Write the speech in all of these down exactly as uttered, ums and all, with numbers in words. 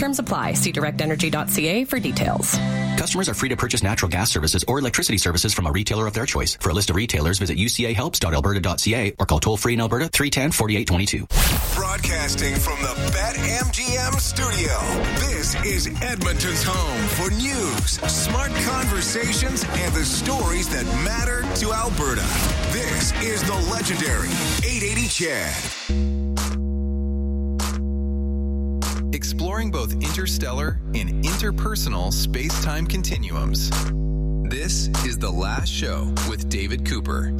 Terms apply. See direct energy dot c a for details. Customers are free to purchase natural gas services or electricity services from a retailer of their choice. For a list of retailers, visit u c a helps dot alberta dot c a or call toll-free in Alberta three one zero, four eight two two. Broadcasting from the BetMGM studio, this is Edmonton's home for news, smart conversations, and the stories that matter to Alberta. This is the legendary eight eighty C H E D. Exploring both interstellar and interpersonal space-time continuums. This is The Last Show with David Cooper.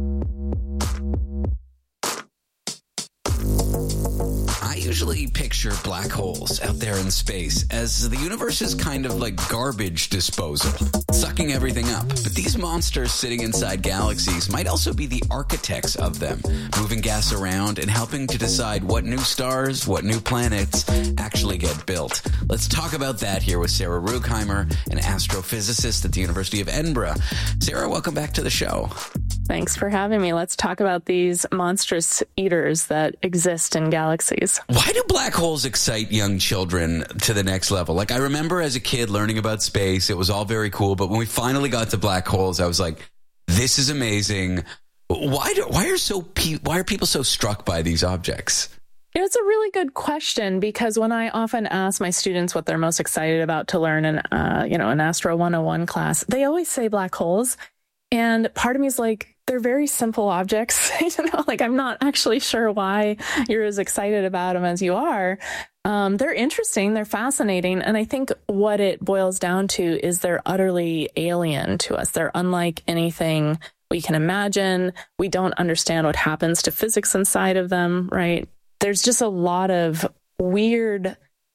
I usually picture black holes out there in space as the universe is kind of like garbage disposal, sucking everything up. But these monsters sitting inside galaxies might also be the architects of them, moving gas around and helping to decide what new stars, what new planets actually get built. Let's talk about that here with Sarah Rugheimer, an astrophysicist at the University of Edinburgh. Sarah, welcome back to the show. Thanks for having me. Let's talk about these monstrous eaters that exist in galaxies. Why do black holes excite young children to the next level? Like, I remember as a kid learning about space, it was all very cool. But when we finally got to black holes, I was like, this is amazing. Why do, why are so pe- why are people so struck by these objects? It's a really good question, because when I often ask my students what they're most excited about to learn in, uh, you know, an Astro one oh one class, they always say black holes. And part of me is like, they're very simple objects. You know, like, I'm not actually sure why you're as excited about them as you are. Um, they're interesting. They're fascinating. And I think what it boils down to is they're utterly alien to us. They're unlike anything we can imagine. We don't understand what happens to physics inside of them, right? There's just a lot of weird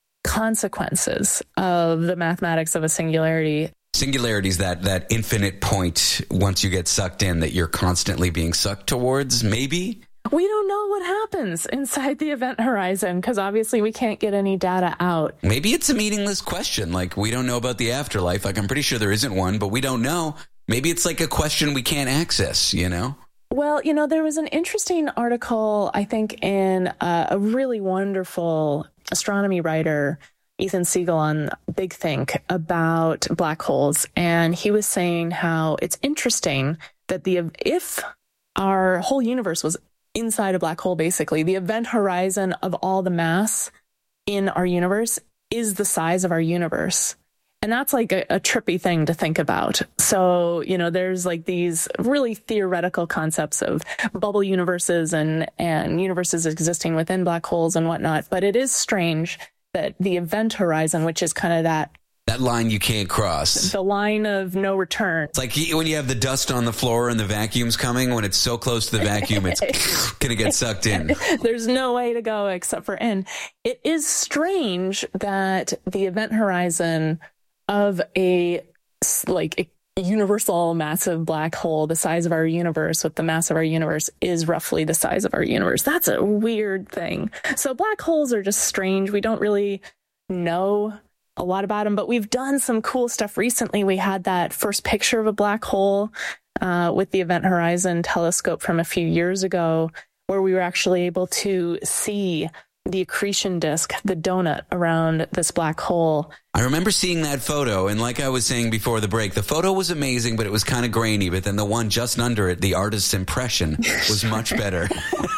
consequences of the mathematics of a singularity. Singularity is that, that infinite point once you get sucked in that you're constantly being sucked towards, maybe? We don't know what happens inside the event horizon because obviously we can't get any data out. Maybe it's a meaningless question. Like, we don't know about the afterlife. Like, I'm pretty sure there isn't one, but we don't know. Maybe it's like a question we can't access, you know? Well, you know, there was an interesting article, I think, in uh, a really wonderful astronomy writer, Ethan Siegel, on Big Think about black holes. And he was saying how it's interesting that the if our whole universe was inside a black hole, basically, the event horizon of all the mass in our universe is the size of our universe. And that's like a, a trippy thing to think about. So, you know, there's like these really theoretical concepts of bubble universes and, and universes existing within black holes and whatnot. But it is strange that the event horizon, which is kind of that That line you can't cross. The line of no return. It's like when you have the dust on the floor and the vacuum's coming, when it's so close to the vacuum, it's going to get sucked in. There's no way to go except for in. It is strange that the event horizon of a like a universal massive black hole the size of our universe with the mass of our universe is roughly the size of our universe. That's a weird thing. So black holes are just strange. We don't really know a lot about them, but we've done some cool stuff recently. We had that first picture of a black hole uh, with the Event Horizon telescope from a few years ago, where we were actually able to see the accretion disk, the donut around this black hole. I remember seeing that photo, and like I was saying before the break, the photo was amazing, but it was kind of grainy, but then the one just under it, the artist's impression, was much better.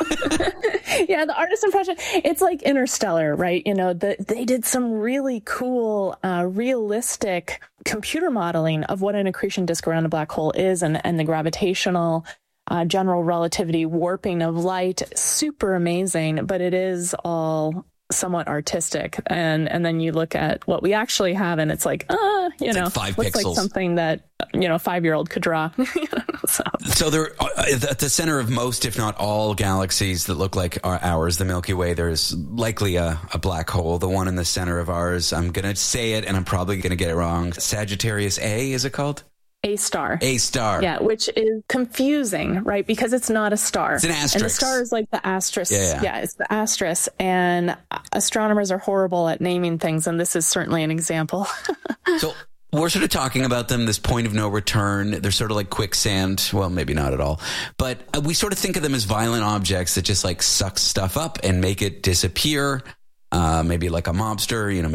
Yeah, the artist's impression, it's like Interstellar, right? You know, the, they did some really cool, uh, realistic computer modeling of what an accretion disk around a black hole is, and, and the gravitational uh, general relativity warping of light. Super amazing, but it is all somewhat artistic. And and then you look at what we actually have, and it's like, ah, uh, you it's know, like five looks pixels. like something that, you know, a five-year-old could draw. so. so there, at the center of most, if not all, galaxies that look like our, ours, the Milky Way, there's likely a, a black hole. The one in the center of ours, I'm going to say it, and I'm probably going to get it wrong. Sagittarius A, is it called? A star. A star. Yeah, which is confusing, right? Because it's not a star. It's an asterisk. And the star is like the asterisk. Yeah, yeah. yeah, it's the asterisk. And astronomers are horrible at naming things, and this is certainly an example. So we're sort of talking about them, this point of no return. They're sort of like quicksand. Well, maybe not at all. But we sort of think of them as violent objects that just like suck stuff up and make it disappear. Uh, maybe like a mobster, you know,